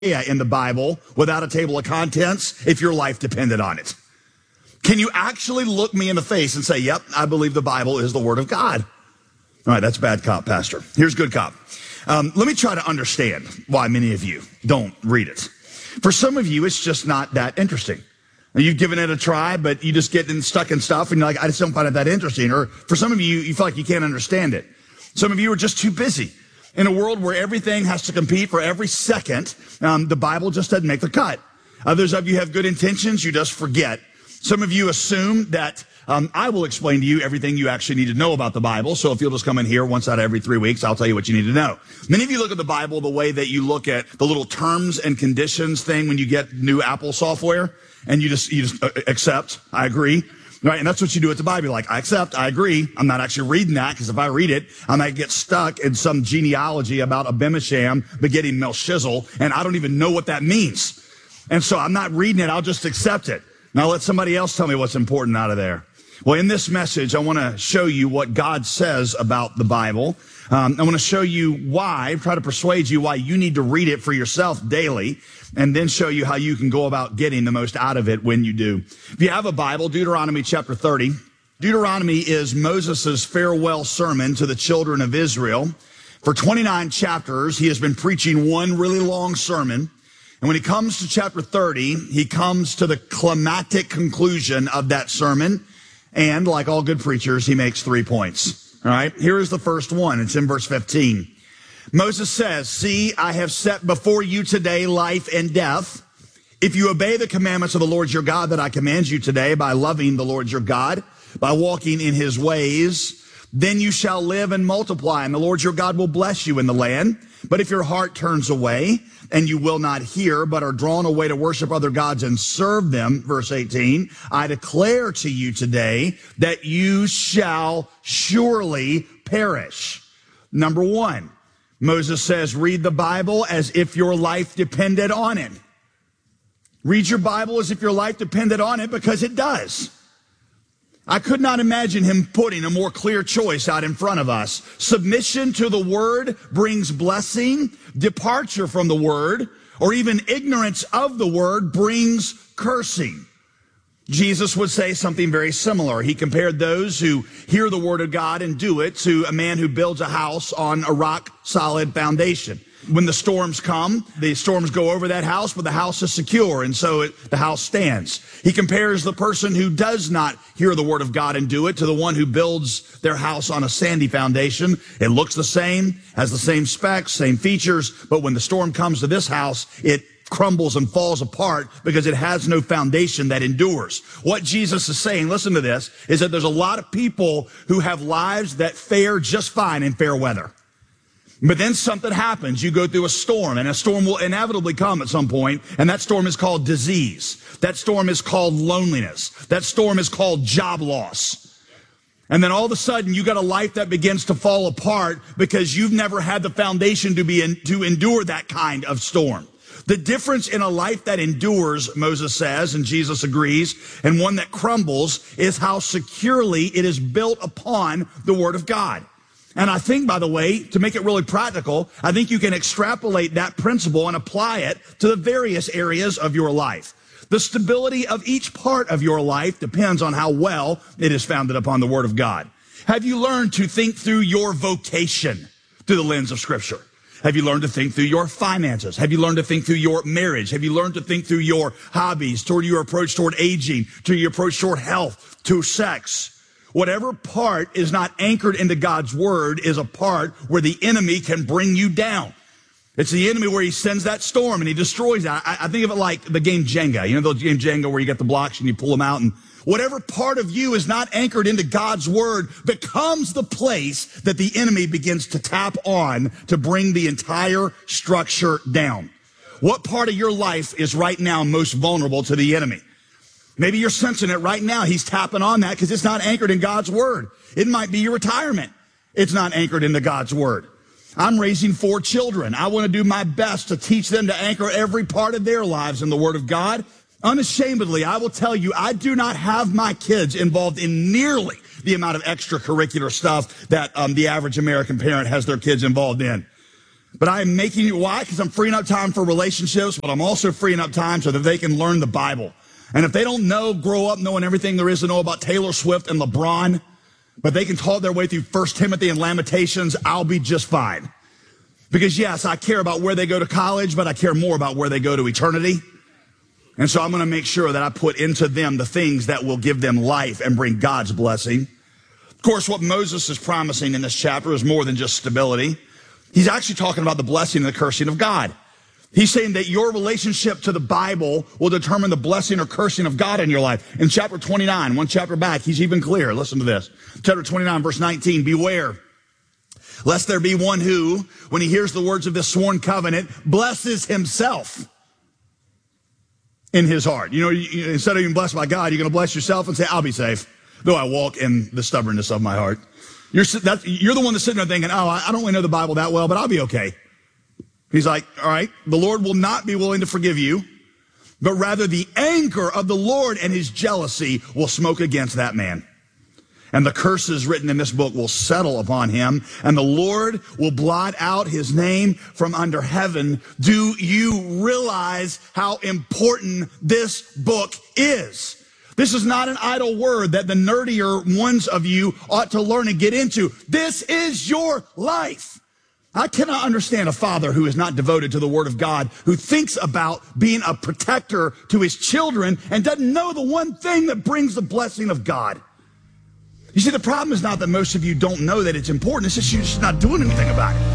in the Bible without a table of contents if your life depended on it? Can you actually look me in the face and say, yep, I believe the Bible is the Word of God? All right, that's bad cop, Pastor. Here's good cop. Let me try to understand why many of you don't read it. For some of you, it's just not that interesting. You've given it a try, but you just get stuck in stuff, and you're like, I just don't find it that interesting. Or for some of you, you feel like you can't understand it. Some of you are just too busy. In a world where everything has to compete for every second, the Bible just doesn't make the cut. Others of you have good intentions, you just forget. Some of you assume that I will explain to you everything you actually need to know about the Bible. So if you'll just come in here once out of every 3 weeks, I'll tell you what you need to know. Many of you look at the Bible the way that you look at the little terms and conditions thing when you get new Apple software, and you just accept, I agree. Right, and that's what you do with the Bible. You're like, I accept, I agree. I'm not actually reading that, because if I read it, I might get stuck in some genealogy about Abimasham begetting Melchizedek, and I don't even know what that means. And so I'm not reading it, I'll just accept it. Now let somebody else tell me what's important out of there. Well, in this message, I want to show you what God says about the Bible. I want to show you why, try to persuade you why you need to read it for yourself daily, and then show you how you can go about getting the most out of it when you do. If you have a Bible, Deuteronomy chapter 30. Deuteronomy is Moses' farewell sermon to the children of Israel. For 29 chapters, he has been preaching one really long sermon. And when he comes to chapter 30, he comes to the climactic conclusion of that sermon. And like all good preachers, he makes 3 points. All right, here is the first one. It's in verse 15. Moses says, see, I have set before you today life and death. If you obey the commandments of the Lord your God that I command you today by loving the Lord your God, by walking in his ways, then you shall live and multiply, and the Lord your God will bless you in the land. But if your heart turns away and you will not hear, but are drawn away to worship other gods and serve them, verse 18, I declare to you today that you shall surely perish. Number one, Moses says, read the Bible as if your life depended on it. Read your Bible as if your life depended on it, because it does. I could not imagine him putting a more clear choice out in front of us. Submission to the word brings blessing. Departure from the word, or even ignorance of the word, brings cursing. Jesus would say something very similar. He compared those who hear the word of God and do it to a man who builds a house on a rock-solid foundation. When the storms come, the storms go over that house, but the house is secure, and so the house stands. He compares the person who does not hear the word of God and do it to the one who builds their house on a sandy foundation. It looks the same, has the same specs, same features, but when the storm comes to this house, it crumbles and falls apart because it has no foundation that endures. What Jesus is saying, listen to this, is that there's a lot of people who have lives that fare just fine in fair weather. But then something happens. You go through a storm, and a storm will inevitably come at some point, and that storm is called disease. That storm is called loneliness. That storm is called job loss. And then all of a sudden, you got a life that begins to fall apart because you've never had the foundation to endure that kind of storm. The difference in a life that endures, Moses says, and Jesus agrees, and one that crumbles is how securely it is built upon the Word of God. And I think, by the way, to make it really practical, I think you can extrapolate that principle and apply it to the various areas of your life. The stability of each part of your life depends on how well it is founded upon the Word of God. Have you learned to think through your vocation through the lens of Scripture? Have you learned to think through your finances? Have you learned to think through your marriage? Have you learned to think through your hobbies, toward your approach toward aging, to your approach toward health, to sex? Whatever part is not anchored into God's word is a part where the enemy can bring you down. It's the enemy where he sends that storm and he destroys that. I think of it like the game Jenga. You know the game Jenga where you get the blocks and you pull them out, and whatever part of you is not anchored into God's word becomes the place that the enemy begins to tap on to bring the entire structure down. What part of your life is right now most vulnerable to the enemy? Maybe you're sensing it right now. He's tapping on that because it's not anchored in God's word. It might be your retirement. It's not anchored into God's word. I'm raising 4 children. I want to do my best to teach them to anchor every part of their lives in the word of God. Unashamedly, I will tell you, I do not have my kids involved in nearly the amount of extracurricular stuff that the average American parent has their kids involved in. But I am making you, why? Because I'm freeing up time for relationships, but I'm also freeing up time so that they can learn the Bible. And if they don't grow up knowing everything there is to know about Taylor Swift and LeBron, but they can talk their way through 1 Timothy and Lamentations, I'll be just fine. Because yes, I care about where they go to college, but I care more about where they go to eternity. And so I'm going to make sure that I put into them the things that will give them life and bring God's blessing. Of course, what Moses is promising in this chapter is more than just stability. He's actually talking about the blessing and the cursing of God. He's saying that your relationship to the Bible will determine the blessing or cursing of God in your life. In chapter 29, one chapter back, he's even clearer. Listen to this. Chapter 29, verse 19, beware, lest there be one who, when he hears the words of this sworn covenant, blesses himself in his heart. You know, instead of being blessed by God, you're going to bless yourself and say, I'll be safe, though I walk in the stubbornness of my heart. You're the one that's sitting there thinking, oh, I don't really know the Bible that well, but I'll be okay. He's like, all right, the Lord will not be willing to forgive you, but rather the anger of the Lord and his jealousy will smoke against that man. And the curses written in this book will settle upon him, and the Lord will blot out his name from under heaven. Do you realize how important this book is? This is not an idle word that the nerdier ones of you ought to learn and get into. This is your life. I cannot understand a father who is not devoted to the Word of God, who thinks about being a protector to his children and doesn't know the one thing that brings the blessing of God. You see, the problem is not that most of you don't know that it's important. It's just you're just not doing anything about it.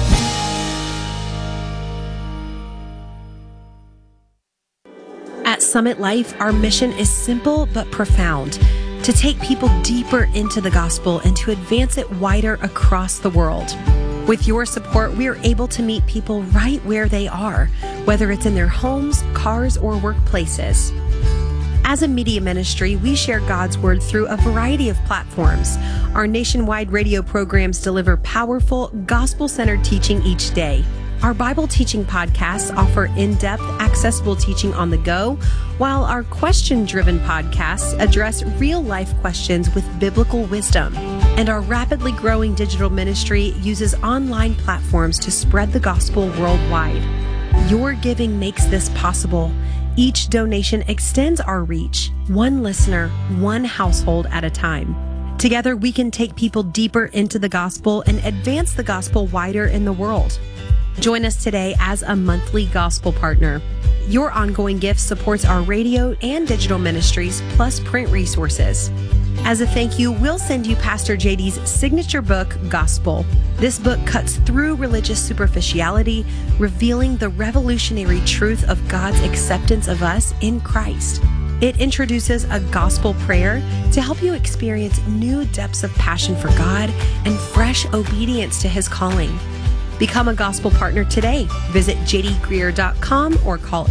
At Summit Life, our mission is simple but profound: to take people deeper into the gospel and to advance it wider across the world. With your support, we are able to meet people right where they are, whether it's in their homes, cars, or workplaces. As a media ministry, we share God's Word through a variety of platforms. Our nationwide radio programs deliver powerful, gospel-centered teaching each day. Our Bible teaching podcasts offer in-depth, accessible teaching on the go, while our question-driven podcasts address real-life questions with biblical wisdom. And our rapidly growing digital ministry uses online platforms to spread the gospel worldwide. Your giving makes this possible. Each donation extends our reach, one listener, one household at a time. Together, we can take people deeper into the gospel and advance the gospel wider in the world. Join us today as a monthly gospel partner. Your ongoing gift supports our radio and digital ministries, plus print resources. As a thank you, we'll send you Pastor JD's signature book, Gospel. This book cuts through religious superficiality, revealing the revolutionary truth of God's acceptance of us in Christ. It introduces a gospel prayer to help you experience new depths of passion for God and fresh obedience to his calling. Become a gospel partner today. Visit jdgreer.com or call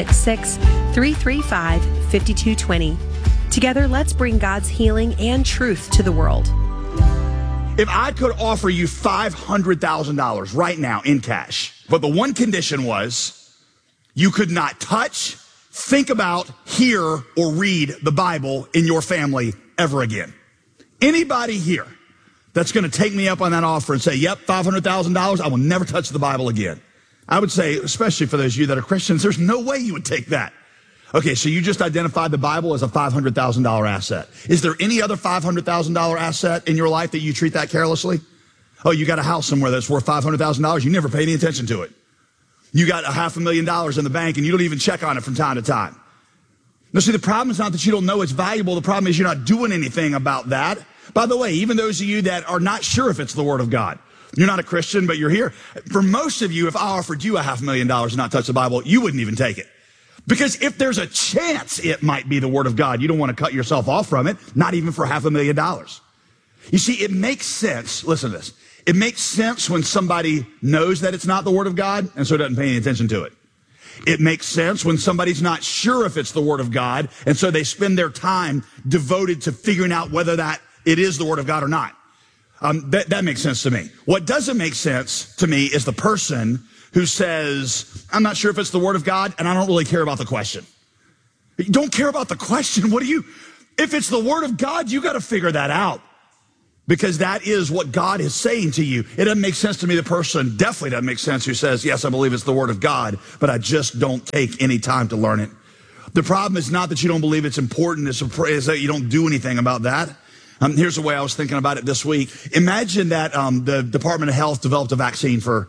866-335-5220. Together, let's bring God's healing and truth to the world. If I could offer you $500,000 right now in cash, but the one condition was you could not touch, think about, hear, or read the Bible in your family ever again. Anybody here that's going to take me up on that offer and say, yep, $500,000, I will never touch the Bible again? I would say, especially for those of you that are Christians, there's no way you would take that. Okay, so you just identified the Bible as a $500,000 asset. Is there any other $500,000 asset in your life that you treat that carelessly? Oh, you got a house somewhere that's worth $500,000. You never pay any attention to it. You got $500,000 in the bank and you don't even check on it from time to time. Now, see, the problem is not that you don't know it's valuable. The problem is you're not doing anything about that. By the way, even those of you that are not sure if it's the Word of God, you're not a Christian, but you're here. For most of you, if I offered you $500,000 to not touch the Bible, you wouldn't even take it. Because if there's a chance it might be the Word of God, you don't want to cut yourself off from it, not even for $500,000. You see, it makes sense. Listen to this. It makes sense when somebody knows that it's not the Word of God and so doesn't pay any attention to it. It makes sense when somebody's not sure if it's the Word of God and so they spend their time devoted to figuring out whether that it is the Word of God or not. That makes sense to me. What doesn't make sense to me is the person who says, I'm not sure if it's the Word of God, and I don't really care about the question. You don't care about the question? If it's the Word of God, you got to figure that out. Because that is what God is saying to you. It doesn't make sense to me, the person definitely doesn't make sense who says, yes, I believe it's the word of God, but I just don't take any time to learn it. The problem is not that you don't believe it's important, it's that you don't do anything about that. Here's the way I was thinking about it this week. Imagine that the Department of Health developed a vaccine for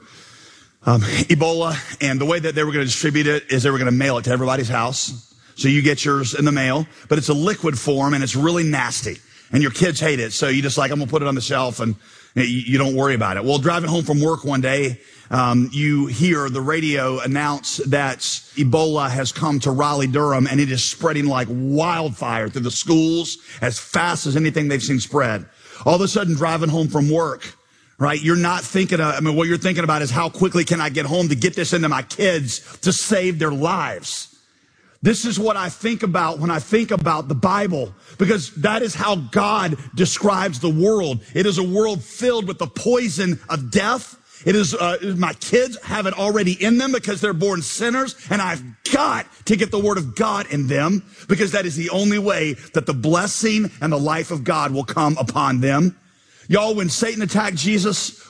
Ebola, and the way that they were going to distribute it is they were going to mail it to everybody's house. So you get yours in the mail, but it's a liquid form and it's really nasty. And your kids hate it, so you just like, I'm going to put it on the shelf, and you don't worry about it. Well, driving home from work one day, you hear the radio announce that Ebola has come to Raleigh-Durham, and it is spreading like wildfire through the schools as fast as anything they've seen spread. All of a sudden, driving home from work, right, you're not thinking, what you're thinking about is how quickly can I get home to get this into my kids to save their lives. This is what I think about when I think about the Bible, because that is how God describes the world. It is a world filled with the poison of death. It is, my kids have it already in them because they're born sinners, and I've got to get the word of God in them, because that is the only way that the blessing and the life of God will come upon them. Y'all, when Satan attacked Jesus,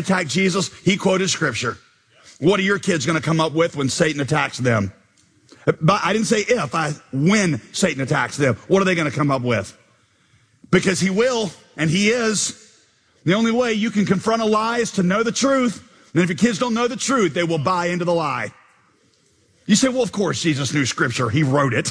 he quoted scripture. What are your kids going to come up with when Satan attacks them? But I didn't say when Satan attacks them, what are they going to come up with? Because he will, and he is. The only way you can confront a lie is to know the truth. And if your kids don't know the truth, they will buy into the lie. You say, well, of course, Jesus knew scripture. He wrote it.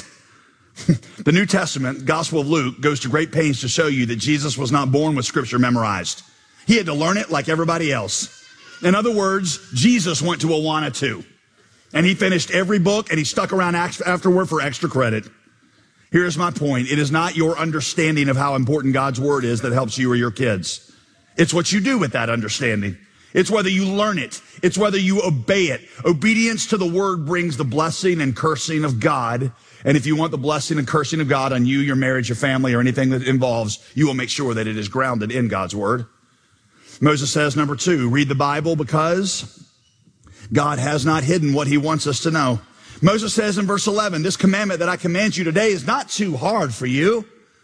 The New Testament, Gospel of Luke, goes to great pains to show you that Jesus was not born with scripture memorized. He had to learn it like everybody else. In other words, Jesus went to Awana too. And he finished every book, and he stuck around afterward for extra credit. Here's my point. It is not your understanding of how important God's word is that helps you or your kids. It's what you do with that understanding. It's whether you learn it. It's whether you obey it. Obedience to the word brings the blessing and cursing of God. And if you want the blessing and cursing of God on you, your marriage, your family, or anything that involves, you will make sure that it is grounded in God's word. Moses says, number 2, read the Bible because God has not hidden what he wants us to know. Moses says in verse 11, this commandment that I command you today is not too hard for you,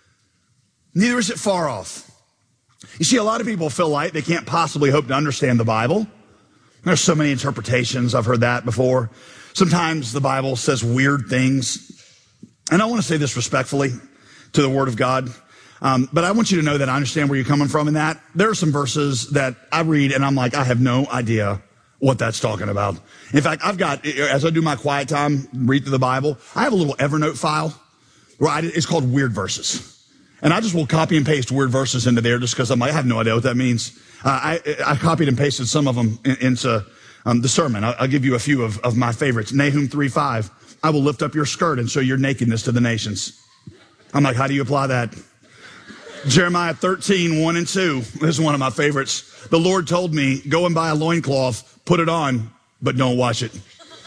neither is it far off. You see, a lot of people feel like they can't possibly hope to understand the Bible. There's so many interpretations. I've heard that before. Sometimes the Bible says weird things. And I want to say this respectfully to the word of God. But I want you to know that I understand where you're coming from in that. There are some verses that I read and I'm like, I have no idea what that's talking about. In fact, I've got, as I do my quiet time, read through the Bible, I have a little Evernote file where it's called Weird Verses. And I just will copy and paste weird verses into there just because I'm like, I have no idea what that means. I copied and pasted some of them into the sermon. I'll give you a few of my favorites. Nahum 3:5, I will lift up your skirt and show your nakedness to the nations. I'm like, how do you apply that? Jeremiah 13:1 and 2. This is one of my favorites. The Lord told me, go and buy a loincloth, put it on, but don't wash it.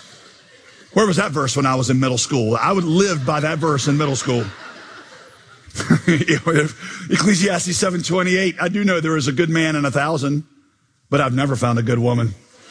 Where was that verse when I was in middle school? I would live by that verse in middle school. Ecclesiastes 7:28. I do know there is a good man in 1,000, but I've never found a good woman.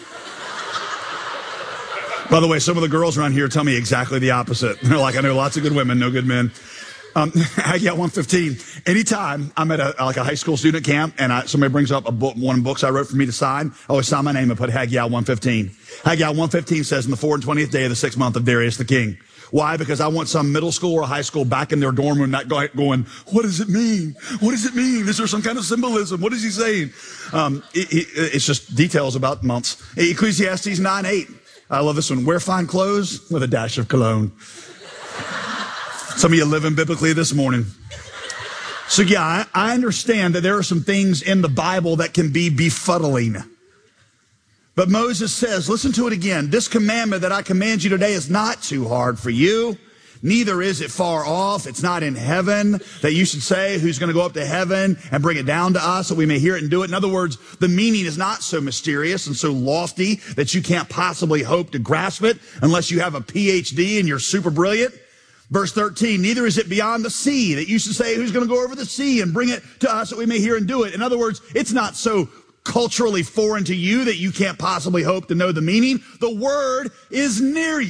By the way, some of the girls around here tell me exactly the opposite. They're like, I know lots of good women, no good men. Haggai 1:15. Anytime I'm at a high school student camp and somebody brings up a book, one of the books I wrote for me to sign, I always sign my name and put Haggai 1:15. Haggai 1:15 says, in the 24th day of the 6th month of Darius the king. Why? Because I want some middle school or high school back in their dorm room not going, what does it mean? What does it mean? Is there some kind of symbolism? What is he saying? It's just details about months. Ecclesiastes 9:8. I love this one. Wear fine clothes with a dash of cologne. Some of you living biblically this morning. So yeah, I understand that there are some things in the Bible that can be befuddling. But Moses says, listen to it again. This commandment that I command you today is not too hard for you. Neither is it far off. It's not in heaven that you should say, who's going to go up to heaven and bring it down to us so we may hear it and do it. In other words, the meaning is not so mysterious and so lofty that you can't possibly hope to grasp it unless you have a PhD and you're super brilliant. Verse 13, neither is it beyond the sea that you should say, who's going to go over the sea and bring it to us that we may hear and do it. In other words, it's not so culturally foreign to you that you can't possibly hope to know the meaning. The word is near you.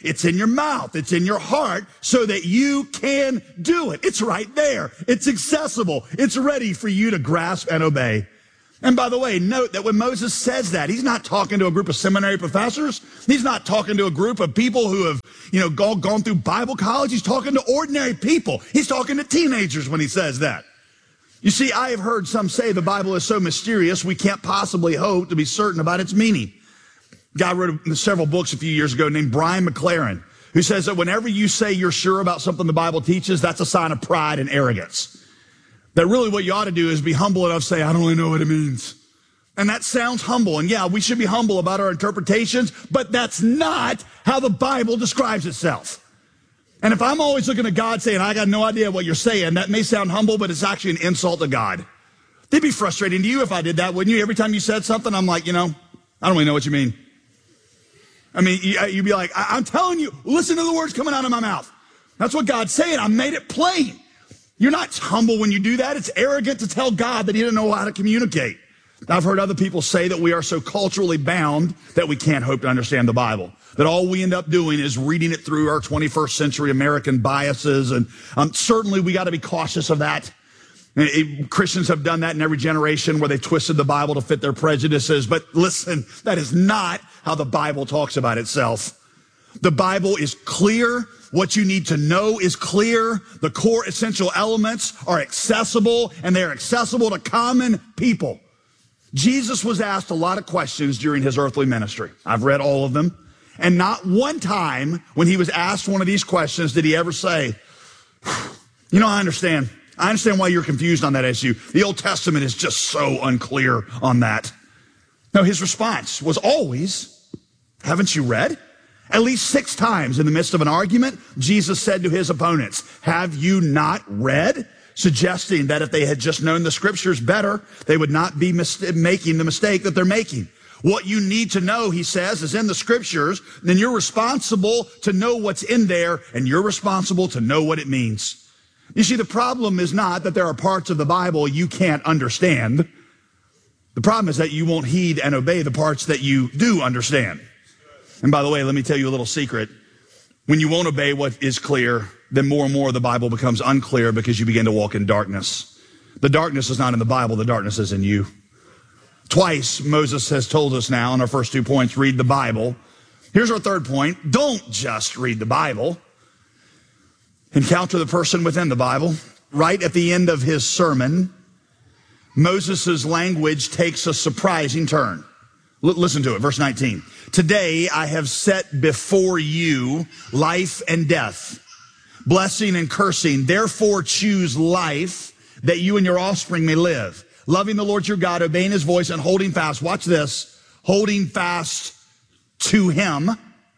It's in your mouth. It's in your heart so that you can do it. It's right there. It's accessible. It's ready for you to grasp and obey. And by the way, note that when Moses says that, he's not talking to a group of seminary professors. He's not talking to a group of people who have, gone through Bible college. He's talking to ordinary people. He's talking to teenagers when he says that. You see, I have heard some say the Bible is so mysterious we can't possibly hope to be certain about its meaning. A guy wrote several books a few years ago named Brian McLaren, who says that whenever you say you're sure about something the Bible teaches, that's a sign of pride and arrogance. That really what you ought to do is be humble enough to say, I don't really know what it means. And that sounds humble. And yeah, we should be humble about our interpretations, but that's not how the Bible describes itself. And if I'm always looking at God saying, I got no idea what you're saying, that may sound humble, but it's actually an insult to God. It'd be frustrating to you if I did that, wouldn't you? Every time you said something, I'm like, I don't really know what you mean. I mean, you'd be like, I'm telling you, listen to the words coming out of my mouth. That's what God's saying. I made it plain. You're not humble when you do that. It's arrogant to tell God that he doesn't know how to communicate. I've heard other people say that we are so culturally bound that we can't hope to understand the Bible. That all we end up doing is reading it through our 21st century American biases. And certainly we got to be cautious of that. Christians have done that in every generation where they've twisted the Bible to fit their prejudices. But listen, that is not how the Bible talks about itself. The Bible is clear. What you need to know is clear. The core essential elements are accessible, and they're accessible to common people. Jesus was asked a lot of questions during his earthly ministry. I've read all of them. And not one time when he was asked one of these questions did he ever say, I understand. I understand why you're confused on that issue. The Old Testament is just so unclear on that. No, his response was always, haven't you read? At least 6 times in the midst of an argument, Jesus said to his opponents, have you not read? Suggesting that if they had just known the scriptures better, they would not be making the mistake that they're making. What you need to know, he says, is in the scriptures. Then you're responsible to know what's in there, and you're responsible to know what it means. You see, the problem is not that there are parts of the Bible you can't understand. The problem is that you won't heed and obey the parts that you do understand. And by the way, let me tell you a little secret. When you won't obey what is clear, then more and more the Bible becomes unclear because you begin to walk in darkness. The darkness is not in the Bible, the darkness is in you. Twice, Moses has told us now in our first 2 points, read the Bible. Here's our third point. Don't just read the Bible. Encounter the person within the Bible. Right at the end of his sermon, Moses' language takes a surprising turn. Listen to it, verse 19. Today I have set before you life and death, blessing and cursing. Therefore choose life that you and your offspring may live, loving the Lord your God, obeying his voice, and holding fast. Watch this. Holding fast to him,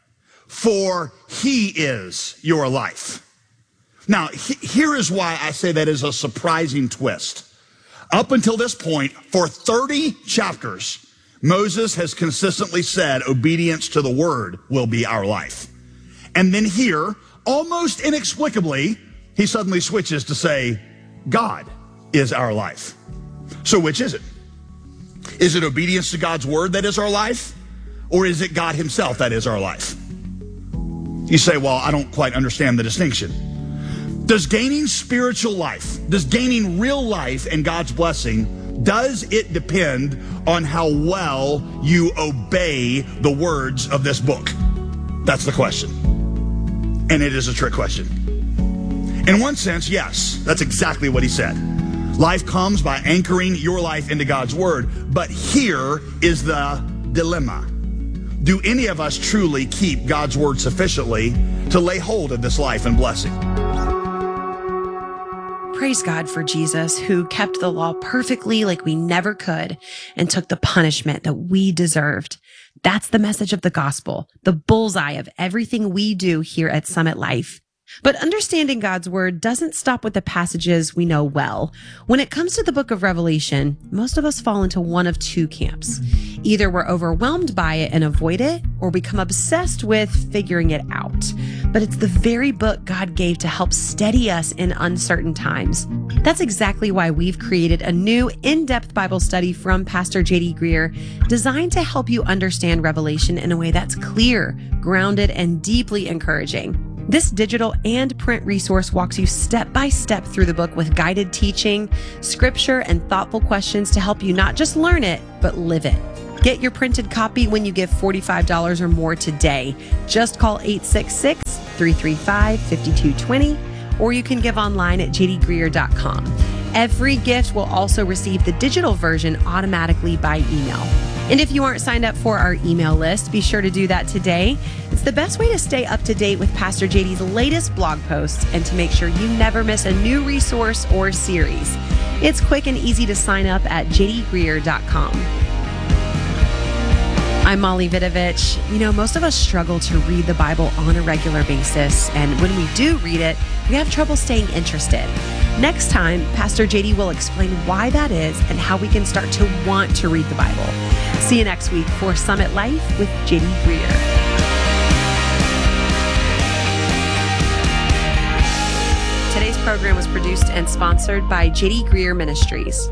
for he is your life. Now, here is why I say that is a surprising twist. Up until this point, for 30 chapters, Moses has consistently said obedience to the word will be our life. And then here, almost inexplicably, he suddenly switches to say, God is our life. So which is it? Is it obedience to God's word that is our life? Or is it God himself that is our life? You say, well, I don't quite understand the distinction. Does gaining spiritual life, does gaining real life and God's blessing, does it depend on how well you obey the words of this book? That's the question. And it is a trick question. In one sense, yes, that's exactly what he said. Life comes by anchoring your life into God's word. But here is the dilemma. Do any of us truly keep God's word sufficiently to lay hold of this life and blessing? Praise God for Jesus, who kept the law perfectly like we never could and took the punishment that we deserved. That's the message of the gospel, the bullseye of everything we do here at Summit Life. But understanding God's word doesn't stop with the passages we know well. When it comes to the book of Revelation, most of us fall into one of two camps. Either we're overwhelmed by it and avoid it, or become obsessed with figuring it out. But it's the very book God gave to help steady us in uncertain times. That's exactly why we've created a new in-depth Bible study from Pastor J.D. Greear, designed to help you understand Revelation in a way that's clear, grounded, and deeply encouraging. This digital and print resource walks you step by step through the book with guided teaching, scripture, and thoughtful questions to help you not just learn it, but live it. Get your printed copy when you give $45 or more today. Just call 866-335-5220, or you can give online at jdgreear.com. Every gift will also receive the digital version automatically by email. And if you aren't signed up for our email list, be sure to do that today. It's the best way to stay up to date with Pastor JD's latest blog posts and to make sure you never miss a new resource or series. It's quick and easy to sign up at jdgreear.com. I'm Molly Vidovich. You know, most of us struggle to read the Bible on a regular basis, and when we do read it, we have trouble staying interested. Next time, Pastor JD will explain why that is and how we can start to want to read the Bible. See you next week for Summit Life with JD Greear. Today's program was produced and sponsored by JD Greear Ministries.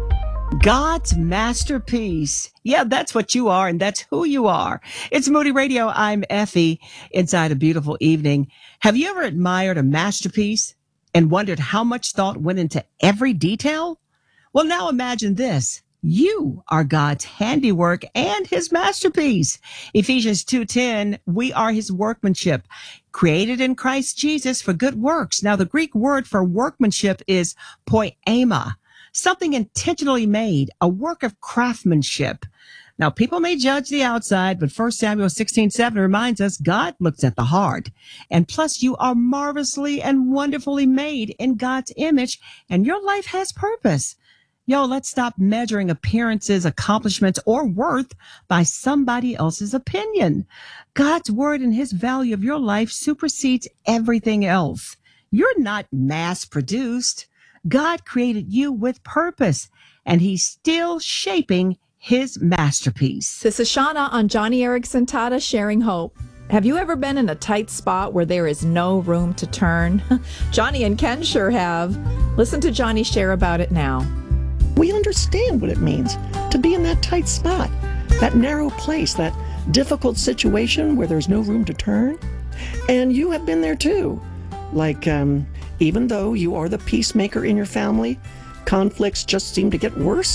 God's masterpiece. Yeah, that's what you are, and that's who you are. It's Moody Radio. I'm Effie. Inside a beautiful evening. Have you ever admired a masterpiece and wondered how much thought went into every detail? Well, now imagine this. You are God's handiwork and his masterpiece. Ephesians 2:10, we are his workmanship, created in Christ Jesus for good works. Now, the Greek word for workmanship is poema, something intentionally made, a work of craftsmanship. Now, people may judge the outside, but 1 Samuel 16:7 reminds us God looks at the heart. And plus, you are marvelously and wonderfully made in God's image, and your life has purpose. Yo, let's stop measuring appearances, accomplishments, or worth by somebody else's opinion. God's word and his value of your life supersedes everything else. You're not mass-produced. God created you with purpose, and he's still shaping his masterpiece. This is Shauna on Johnny Erickson Tata Sharing Hope. Have you ever been in a tight spot where there is no room to turn? Johnny and Ken sure have. Listen to Johnny share about it now. We understand what it means to be in that tight spot, that narrow place, that difficult situation where there's no room to turn. And you have been there too. Like, even though you are the peacemaker in your family, conflicts just seem to get worse.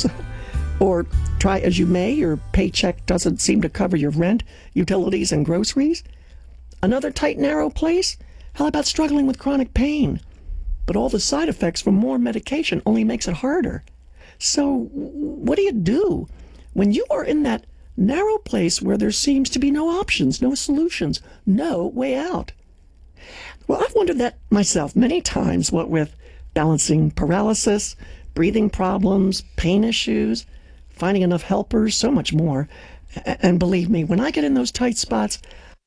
Or try as you may, your paycheck doesn't seem to cover your rent, utilities, and groceries. Another tight, narrow place? How about struggling with chronic pain? But all the side effects from more medication only makes it harder. So what do you do when you are in that narrow place where there seems to be no options, no solutions, no way out? Well, I've wondered that myself many times, what with balancing paralysis, breathing problems, pain issues, finding enough helpers, so much more. And believe me, when I get in those tight spots,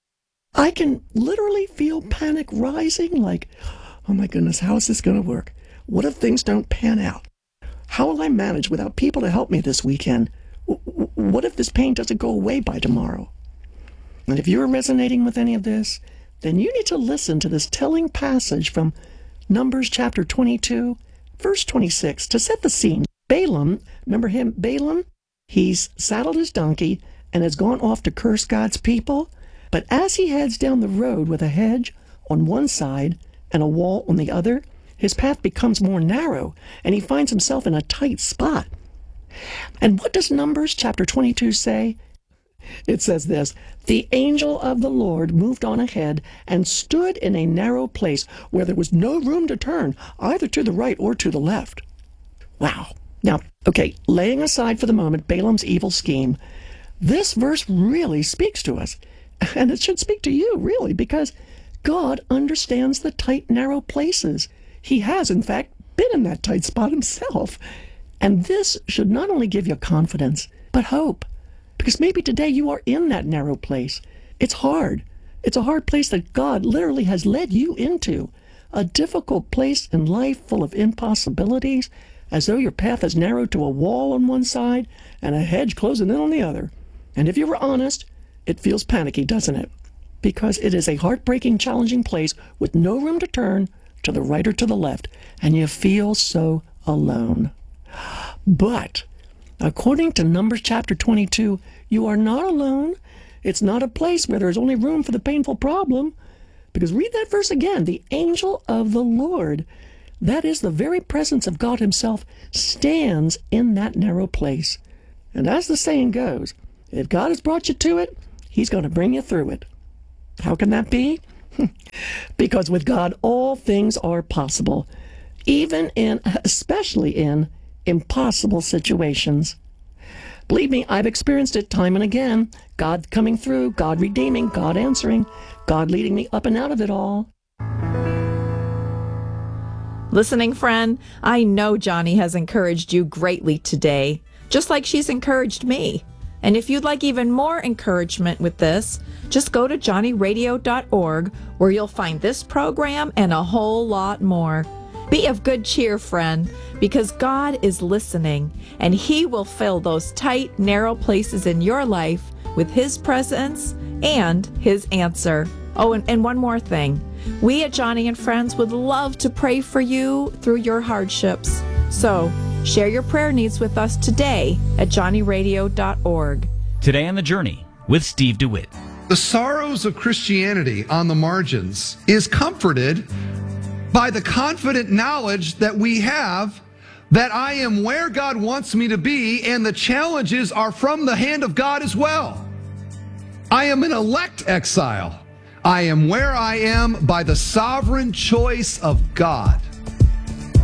I can literally feel panic rising, like, oh my goodness, how is this going to work? What if things don't pan out? How will I manage without people to help me this weekend? What if this pain doesn't go away by tomorrow? And if you're resonating with any of this, then you need to listen to this telling passage from Numbers chapter 22, verse 26, to set the scene. Balaam, remember him, Balaam? He's saddled his donkey and has gone off to curse God's people. But as he heads down the road with a hedge on one side and a wall on the other, his path becomes more narrow, and he finds himself in a tight spot. And what does Numbers chapter 22 say? It says this: the angel of the Lord moved on ahead and stood in a narrow place where there was no room to turn, either to the right or to the left. Wow. Now, okay, laying aside for the moment Balaam's evil scheme, this verse really speaks to us. And it should speak to you, really, because God understands the tight, narrow places. He has, in fact, been in that tight spot himself. And this should not only give you confidence, but hope. Because maybe today you are in that narrow place. It's hard. It's a hard place that God literally has led you into. A difficult place in life full of impossibilities, as though your path is narrowed to a wall on one side and a hedge closing in on the other. And if you were honest, it feels panicky, doesn't it? Because it is a heartbreaking, challenging place with no room to turn to the right or to the left, and you feel so alone. But according to Numbers chapter 22, you are not alone. It's not a place where there's only room for the painful problem. Because read that verse again. The angel of the Lord, that is the very presence of God himself, stands in that narrow place. And as the saying goes, if God has brought you to it, he's going to bring you through it. How can that be? Because with God, all things are possible, especially in impossible situations. Believe me, I've experienced it time and again. God coming through, God redeeming, God answering, God leading me up and out of it all. Listening friend, I know Johnny has encouraged you greatly today, just like she's encouraged me. And if you'd like even more encouragement with this, just go to johnnyradio.org, where you'll find this program and a whole lot more. Be of good cheer, friend, because God is listening, and he will fill those tight, narrow places in your life with his presence and his answer. Oh, and one more thing. We at Johnny and Friends would love to pray for you through your hardships. So share your prayer needs with us today at johnnyradio.org. Today on The Journey with Steve DeWitt. The sorrows of Christianity on the margins is comforted by the confident knowledge that we have that I am where God wants me to be, and the challenges are from the hand of God as well. I am an elect exile. I am where I am by the sovereign choice of God.